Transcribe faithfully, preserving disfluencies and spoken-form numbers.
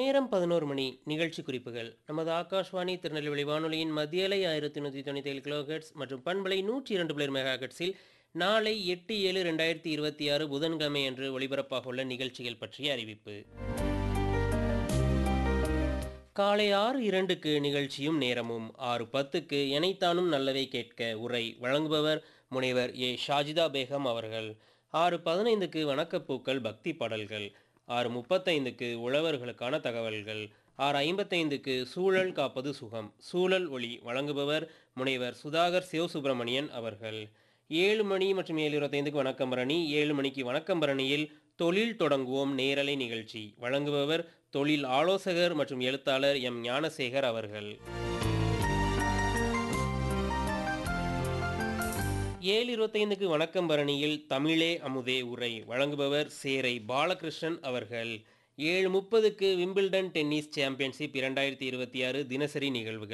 நேரம் பதினொரு மணி. நிகழ்ச்சி குறிப்புகள். நமது ஆகாஷ்வாணி திருநெல்வேலி வானொலியின் மத்திய அலை ஆயிரத்து நூற்று தொண்ணூற்றி ஏழு கிலோஹெர்ட்ஸ் மற்றும் பண்பலை நூற்று இரண்டு மெகாஹெர்ட்ஸில் நாளை எட்டு ஏழு இரண்டாயிரத்து இருபத்தி ஆறு புதன்கிழமை அன்று ஒலிபரப்பாக உள்ள நிகழ்ச்சிகள் பற்றிய அறிவிப்பு. காலை ஆறு இரண்டுக்கு நிகழ்ச்சியும் நேரமும், ஆறு பத்துக்கு எனைத்தானும் நல்லவை கேட்க உரை வழங்குபவர் முனைவர் ஏ ஷாஜிதா பேகம் அவர்கள். ஆறு பதினைந்துக்கு வணக்கப்பூக்கள் பக்தி பாடல்கள். ஆறு முப்பத்தைந்துக்கு உழவர்களுக்கான தகவல்கள். ஆறு ஐம்பத்தைந்துக்கு சூழல் காப்பது சுகம் சூழல் ஒளி வழங்குபவர் முனைவர் சுதாகர் சிவசுப்பிரமணியன் அவர்கள். ஏழு மணி மற்றும் ஏழு இருபத்தைந்துக்கு வணக்கம் பரணி. ஏழு மணிக்கு வணக்கம் பரணியில் தொழில் தொடங்குவோம் நேரலை நிகழ்ச்சி வழங்குபவர் தொழில் ஆலோசகர் மற்றும் எழுத்தாளர் எம் ஞானசேகர் அவர்கள். ஏழு இருபத்தைந்துக்கு வணக்கம் பரணியில் தமிழே அமுதே உரை வழங்குபவர் சேரை பாலகிருஷ்ணன் அவர்கள். ஏழு முப்பதுக்கு விம்பிள்டன் டென்னிஸ் சாம்பியன்ஷிப் இரண்டாயிரத்தி இருபத்தி ஆறு தினசரி நிகழ்வுகள்